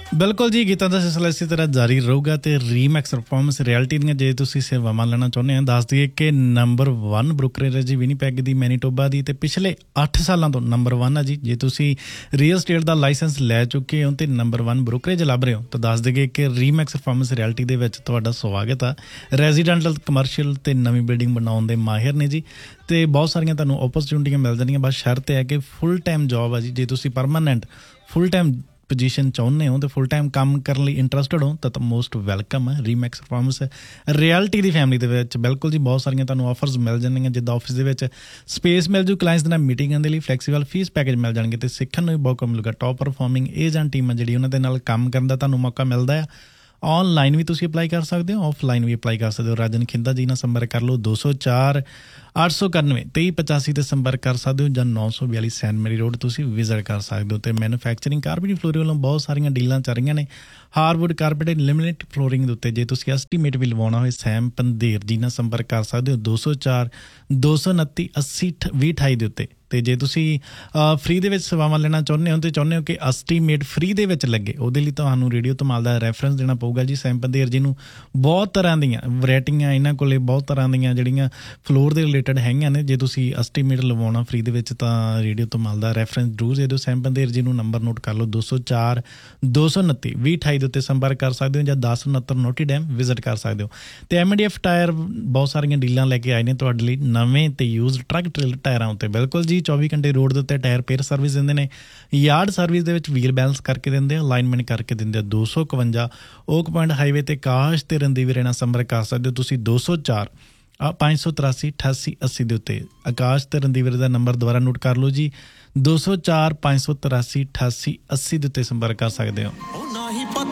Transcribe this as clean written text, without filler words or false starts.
ਬਿਲਕੁਲ ਜੀ, ਗੀਤਾਂ ਦਾ ਸਿਲਸਿਲਾ ਇਸੇ ਤਰ੍ਹਾਂ ਜਾਰੀ ਰਹੂਗਾ ਤੇ ਰੀਮੈਕਸ ਪਰਫਾਰਮੈਂਸ ਰਿਐਲਿਟੀ ਦੀਆਂ ਜੇ ਤੁਸੀਂ ਸੇਵਾਵਾਂ ਲੈਣਾ ਚਾਹੁੰਦੇ ਆ, ਦੱਸ ਦਈਏ ਕਿ ਨੰਬਰ 1 ਬ੍ਰੋਕਰੇਜ ਹੈ ਜੀ ਵਿਨੀਪੈਗ ਦੀ, ਮੈਨੀਟੋਬਾ ਦੀ, ਤੇ ਪਿਛਲੇ 8 ਸਾਲਾਂ ਤੋਂ ਨੰਬਰ 1 ਆ ਜੀ। ਜੇ ਤੁਸੀਂ ਰੀਅਲ ਸਟੇਟ ਦਾ ਲਾਇਸੈਂਸ ਲੈ ਚੁੱਕੇ ਹੋ ਤੇ ਨੰਬਰ 1 ਬ੍ਰੋਕਰੇਜ ਲੱਭ ਰਹੇ ਹੋ ਤਾਂ ਦੱਸ ਦਈਏ ਕਿ ਰੀਮੈਕਸ ਪਰਫਾਰਮੈਂਸ ਰਿਐਲਿਟੀ ਦੇ ਵਿੱਚ ਤੁਹਾਡਾ ਸਵਾਗਤ ਆ। ਰੈਜ਼ੀਡੈਂਟਲ, ਕਮਰਸ਼ੀਅਲ ਤੇ ਨਵੀਂ ਬਿਲਡਿੰਗ ਬਣਾਉਣ ਦੇ ਮਾਹਿਰ ਨੇ ਜੀ, ਤੇ ਬਹੁਤ ਸਾਰੀਆਂ ਤੁਹਾਨੂੰ ਓਪਰਚੁਨਿਟੀਆਂ ਮਿਲ ਜਾਣਗੀਆਂ। ਬਸ ਸ਼ਰਤ ਹੈ ਕਿ ਫੁੱਲ ਟਾਈਮ ਜੋਬ ਆ ਜੀ। ਜੇ ਤੁਸੀਂ ਪਰਮਾਨੈਂਟ ਫੁੱਲ ਟਾਈਮ ਪੋਜੀਸ਼ਨ ਚਾਹੁੰਦੇ ਹੋ ਤੇ ਫੁੱਲ ਟਾਈਮ ਕੰਮ ਕਰਨ ਲਈ ਇੰਟਰਸਟਡ ਹੋ ਤਾਂ ਮੋਸਟ ਵੈਲਕਮ ਹੈ ਰੀਮੈਕਸ ਪਰਫਾਰਮੈਂਸ ਰਿਐਲਿਟੀ ਦੀ ਫੈਮਿਲੀ ਦੇ ਵਿੱਚ। ਬਿਲਕੁਲ ਜੀ, ਬਹੁਤ ਸਾਰੀਆਂ ਤੁਹਾਨੂੰ ਆਫਰਸ ਮਿਲ ਜਾਣਗੀਆਂ, ਜਿੱਦਾਂ ਆਫਿਸ ਦੇ ਵਿੱਚ ਸਪੇਸ ਮਿਲ ਜੂ, ਕਲਾਇੰਟਸ ਦੇ ਨਾਲ ਮੀਟਿੰਗਾਂ ਦੇ ਲਈ ਫਲੈਕਸੀਬਲ ਫੀਸ ਪੈਕੇਜ ਮਿਲ ਜਾਣਗੇ ਤੇ ਸਿੱਖਣ ਨੂੰ ਵੀ ਬਹੁਤ ਕੁਝ ਮਿਲੂਗਾ। ਟੌਪ ਪਰਫਾਰਮਿੰਗ ਏਜੰਟ ਟੀਮ ਹੈ ਜਿਹੜੀ, ਉਹਨਾਂ ਦੇ ਨਾਲ ਕੰਮ ਕਰਨ ਦਾ ਤੁਹਾਨੂੰ ਮੌਕਾ ਮਿਲਦਾ ਆ। ਔਨਲਾਈਨ ਵੀ ਤੁਸੀਂ ਅਪਲਾਈ ਕਰ ਸਕਦੇ ਹੋ, ਆਫਲਾਈਨ ਵੀ ਅਪਲਾਈ ਕਰ ਸਕਦੇ ਹੋ। ਰਾਜਨ ਖਿੰਦਾ ਜੀ ਨਾਲ ਸੰਪਰਕ ਕਰ ਲਓ, 204 891 2385 ਤੇ ਸੰਪਰਕ ਕਰ ਸਕਦੇ ਹੋ, ਜਾਂ 942 ਸੈਂਟ ਮੈਰੀ ਰੋਡ ਤੁਸੀਂ ਵਿਜ਼ਿਟ ਕਰ ਸਕਦੇ ਹੋ। ਤੇ ਮੈਨੂਫੈਕਚਰਿੰਗ ਕਾਰਪੇਟ ਫਲੋਰਿੰਗ ਵੱਲੋਂ ਬਹੁਤ ਸਾਰੀਆਂ ਡੀਲਾਂ ਚੱਲ ਰਹੀਆਂ ਨੇ। ਹਾਰਵੁੱਡ ਕਾਰਪੇਟ ਲਿਮਿਟਡ ਫਲੋਰਿੰਗ ਦੇ ਉੱਤੇ ਜੇ ਤੁਸੀਂ ਐਸਟੀਮੇਟ ਵੀ ਲਵਾਉਣਾ ਹੋਏ, ਸੈਮ ਪੰਧੇਰ ਜੀ ਨਾਲ ਸੰਪਰਕ ਕਰ ਸਕਦੇ ਹੋ, 204 229 80 2028 ਦੇ ਉੱਤੇ। ਤੇ ਜੇ ਤੁਸੀਂ ਫ੍ਰੀ ਦੇ ਵਿੱਚ ਸੇਵਾਵਾਂ ਲੈਣਾ ਚਾਹੁੰਦੇ ਹੋ ਤੇ ਚਾਹੁੰਦੇ ਹੋ ਕਿ ਐਸਟੀਮੇਟ ਫ੍ਰੀ ਦੇ ਵਿੱਚ ਲੱਗੇ, ਉਹਦੇ ਲਈ ਤੁਹਾਨੂੰ ਰੇਡੀਓ ਧਮਾਲ ਦਾ ਰੈਫਰੈਂਸ ਦੇਣਾ ਪਊਗਾ ਜੀ। ਸੈਮ ਪੰਧੇਰ ਜੀ ਨੂੰ ਬਹੁਤ ਤਰ੍ਹਾਂ ਦੀਆਂ ਵੈਰਾਈਟੀਆਂ, ਇਹਨਾਂ ਕੋਲੇ ਬਹੁਤ ਤਰ੍ਹਾਂ ਦੀਆਂ ਜਿਹੜੀਆਂ ਫਲੋਰ ਦੇ ਰਿਲੇਟਡ ਹੈਗੀਆਂ ਨੇ। ਜੇ ਤੁਸੀਂ ਐਸਟੀਮੇਟ ਲਵਾਉਣਾ ਫ੍ਰੀ ਦੇ ਵਿੱਚ ਤਾਂ ਰੇਡੀਓ ਧਮਾਲ ਦਾ ਰੈਫਰੈਂਸ ਜ਼ਰੂਰ ਦੇ ਦਿਓ। ਸੈਮ ਪੰਧੇਰ ਜੀ ਨੂੰ ਨੰਬਰ ਨੋਟ ਕਰ ਲਓ, 204 229 2028 ਦੇ ਉੱਤੇ ਸੰਪਰਕ ਕਰ ਸਕਦੇ ਹੋ, ਜਾਂ 1069 ਨੋਟੀ ਡੈਮ ਵਿਜ਼ਿਟ ਕਰ ਸਕਦੇ ਹੋ। ਤੇ MDF ਟਾਇਰ ਬਹੁਤ ਸਾਰੀਆਂ ਡੀਲਾਂ ਲੈ ਕੇ ਆਏ ਨੇ ਤੁਹਾਡੇ ਲਈ, ਨਵੇਂ ਤੇ ਯੂਜ਼ਡ ਟਰੱਕ ਟ੍ਰੇਲਰ ਟਾਇਰਾਂ ਉੱਤੇ। ਬਿਲਕੁਲ ਜੀ, 24 ਘੰਟੇ ਰੋਡ ਦੇ ਉੱਤੇ ਟਾਇਰ ਪੇਅਰ ਸਰਵਿਸ ਦਿੰਦੇ ਨੇ, ਯਾਰਡ ਸਰਵਿਸ ਦੇ ਵਿੱਚ ਵੀਲ ਬੈਲੈਂਸ ਕਰਕੇ ਦਿੰਦੇ ਆ, ਅਲਾਈਨਮੈਂਟ ਕਰਕੇ ਦਿੰਦੇ ਆ। 251 ਓਕ ਪੁਆਇੰਟ ਹਾਈਵੇ ਤੇ ਕਾਸ਼ ਤੇ ਰਣਦੀਵ ਨਾਲ ਸੰਪਰਕ ਕਰ ਸਕਦੇ ਹੋ ਤੁਸੀਂ, 204 583 88 80 ਦੇ ਉੱਤੇ। ਆਕਾਸ਼ ਤੇ ਰਣਦੀਵ ਦਾ ਨੰਬਰ ਦੁਬਾਰਾ ਨੋਟ ਕਰ ਲਓ ਜੀ, 204 583 88 80 ਦੇ ਉੱਤੇ ਸੰਪਰਕ ਕਰ ਸਕਦੇ ਹੋ।